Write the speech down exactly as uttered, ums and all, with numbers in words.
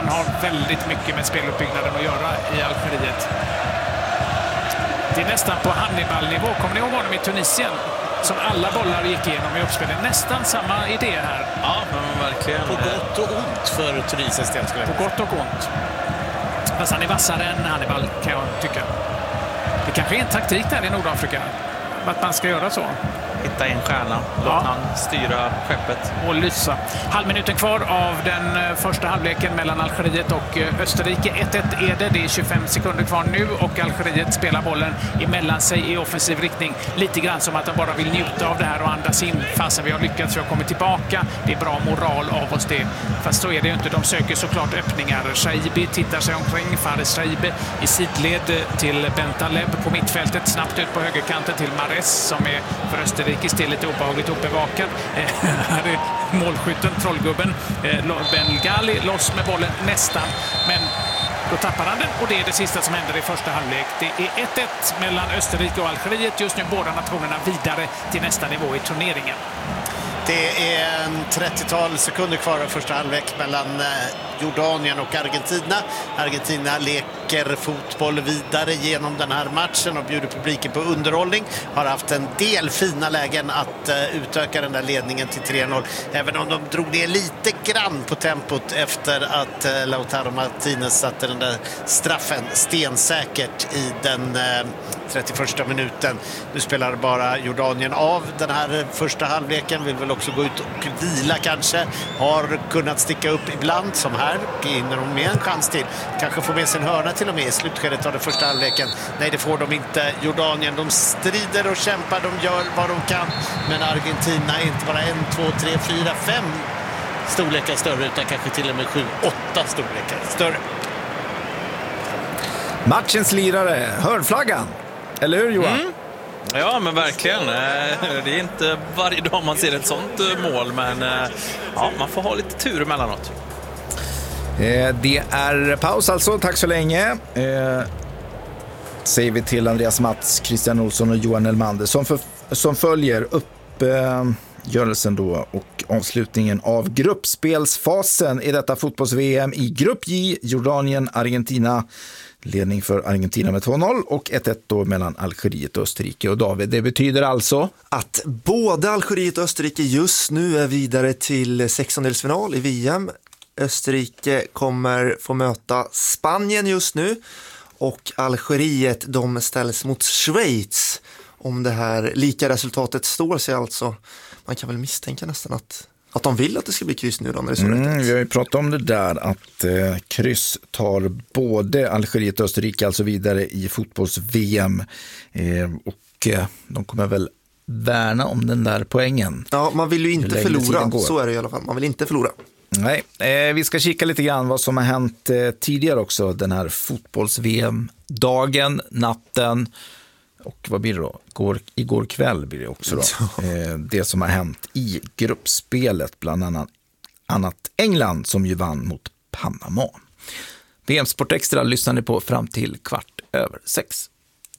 han har väldigt mycket med speluppbyggnaden att göra i Algeriet. Det är nästan på Hannibal-nivå. Kommer ni ihåg honom i Tunisien? Som alla bollar gick igenom i uppspelet. Nästan samma idé här. Ja, men verkligen. På gott och ont för Tunisiens del. På gott och ont. Fast han är vassare än Hannibal, kan jag tycka. Det kanske är en taktik där i Nordafrika. Att man ska göra så. Hitta en stjärna. Låt Ja. han styra skeppet. Och lysa. Halvminuten kvar av den första halvleken mellan Algeriet och Österrike. ett ett är det. Det är tjugofem sekunder kvar nu och Algeriet spelar bollen emellan sig i offensiv riktning. Lite grann som att de bara vill njuta av det här och andas in. Fast vi har lyckats, vi har kommit tillbaka. Det är bra moral av oss det. Fast så är det ju inte. De söker såklart öppningar. Shaibi tittar sig omkring. Fares Shaibi i sidled till Bentaleb på mittfältet. Snabbt ut på högerkanten till Mares som är för Österrike. Är lite obehagligt uppbevakad. Här är målskytten, trollgubben Ben Ghali, loss med bollen nästan. Men då tappar han den och det är det sista som händer i första halvlek. Det är ett ett mellan Österrike och Algeriet. Just nu båda nationerna vidare till nästa nivå i turneringen. Det är en trettiotal sekunder kvar av första halvlek mellan Jordanien och Argentina. Argentina leker fotboll vidare genom den här matchen och bjuder publiken på underhållning. Har haft en del fina lägen att utöka den där ledningen till tre noll. Även om de drog ner lite grann på tempot efter att Lautaro Martinez satte den där straffen stensäkert i den trettioförsta minuten. Nu spelar bara Jordanien av den här första halvleken. Vill väl också gå ut och vila kanske. Har kunnat sticka upp ibland som här. Hinner de med en chans till. Kanske får med sin hörna till och med i slutskedet av den första halvleken. Nej, det får de inte. Jordanien, de strider och kämpar. De gör vad de kan. Men Argentina är inte bara en, två, tre, fyra, fem storlekar större utan kanske till och med sju, åtta storlekar större. Matchens lirare, hörnflaggan. Eller hur, Johan? Mm. Ja, men verkligen. Det är inte varje dag man ser ett sånt mål, men ja, man får ha lite tur emellanåt. Det är paus alltså, tack så länge. Eh, säger vi till Andreas Mats, Christian Olsson och Johan Elmander som, för, som följer upp eh, görelsen då och avslutningen av gruppspelsfasen i detta fotbolls-V M i Grupp J, Jordanien, Argentina. Ledning för Argentina med två noll och ett ett då mellan Algeriet och Österrike. Och David, det betyder alltså att både Algeriet och Österrike just nu är vidare till sextondelsfinal i V M. Österrike kommer få möta Spanien just nu och Algeriet, de ställs mot Schweiz. Om det här lika resultatet står sig alltså. Man kan väl misstänka nästan att Att de vill att det ska bli kryss nu då, när det är så mm, rätt. Vi har ju pratat om det där att eh, kryss tar både Algeriet och Österrike alltså vidare i fotbolls-V M. Eh, och eh, de kommer väl värna om den där poängen. Ja, man vill ju inte förlora. Så är det i alla fall. Man vill inte förlora. Nej, eh, vi ska kika lite grann vad som har hänt eh, tidigare också. Den här fotbolls-V M-dagen, natten. Och vad blir det då? Går, igår kväll blir det också då. Eh, det som har hänt i gruppspelet, bland annat, annat England som ju vann mot Panama. V M Sport Extra lyssnar ni på fram till kvart över sex.